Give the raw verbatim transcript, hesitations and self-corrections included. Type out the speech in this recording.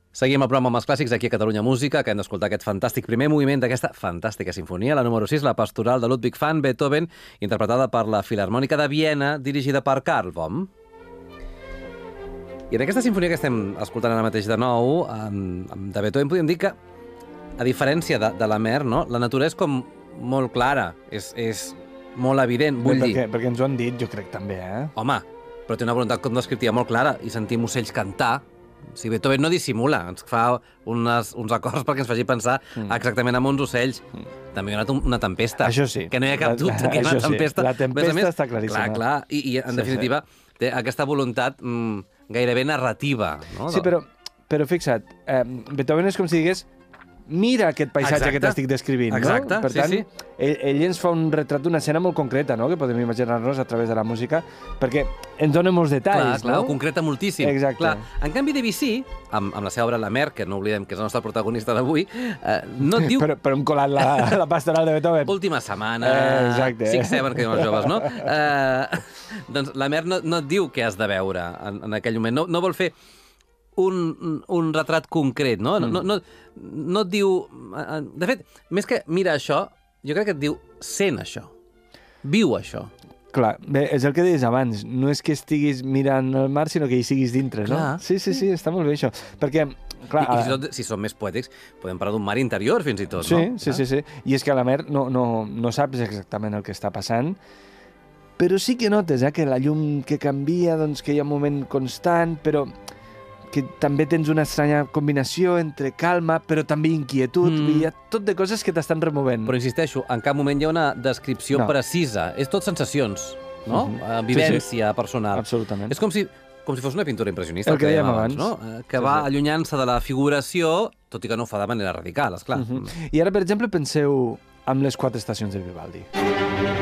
Seguim el programa amb els clàssics aquí a Catalunya Música, que hem d'escoltar aquest fantàstic primer moviment d'aquesta fantàstica sinfonia, la número sis, la Pastoral de Ludwig van Beethoven, interpretada per la Filharmònica de Viena, dirigida per Karl Böhm. I en aquesta sinfonia que estem escoltant ara mateix de nou, de Beethoven, podríem dir que, a diferència de, de la Mer, no? La natura és com molt clara, és, és molt evident, vull perquè, dir... Perquè ens ho han dit, jo crec, també, eh? Home, però té una voluntat com descriptiva molt clara, i sentim ocells cantar. Si Beethoven no dissimula, ens fa unes, uns acords perquè ens faci pensar mm. exactament en uns ocells. Mm. També hi ha una tempesta. Això sí. Que no hi ha cap dubte que hi ha una tempesta. Sí. La tempesta més, està claríssima. Clar, clar. I, i en sí, definitiva, sí. té aquesta voluntat mm, gairebé narrativa. No? Sí, però, però fixa't, eh, Beethoven és com si digués mira aquest paisatge Exacte. que t'estic descrivint, Exacte. no? Per tant, sí, sí. Ell, ell ens fa un retrat d'una escena molt concreta, no?, que podem imaginar-nos a través de la música, perquè ens dona molts detalls, clar, clar, no? Ho concreta moltíssim. Exacte. Clar. En canvi, Debussy, amb, amb la seva obra La Mer, que no oblidem que és el nostre protagonista d'avui, eh, no et diu... però, però hem colat la, la pastoral de Beethoven. Última setmana, eh, exacte. six seven, que diuen els joves, no? Eh, doncs La Mer no, no et diu què has de veure en, en aquell moment. No, no vol fer un, un retrat concret, no? No, no, no? no et diu... De fet, més que mira això, jo crec que et diu sent això, viu això. Clar, bé, és el que deies abans, no és que estiguis mirant el mar, sinó que hi siguis dintre, no? Clar. Sí, sí, sí, està molt bé això. Perquè, clar... I, i si, tot, si som més poètics, podem parlar d'un mar interior, fins i tot, sí, no? Sí, sí, sí. I és que a la Mer no, no, no saps exactament el que està passant, però sí que notes eh, que la llum que canvia, doncs que hi ha un moment constant, però que també tens una estranya combinació entre calma, però també inquietud. Mm. Hi ha tot de coses que t'estan removent. Però insisteixo, en cap moment hi ha una descripció no. precisa. És tot sensacions, no? Mm -hmm. Vivència sí, sí. personal. Absolutament. És com si, com si fos una pintura impressionista. El que dèiem abans. No? Que sí, va sí. allunyant-se de la figuració, tot i que no ho fa de manera radical, esclar. Mm -hmm. I ara, per exemple, penseu en les quatre estacions de Vivaldi.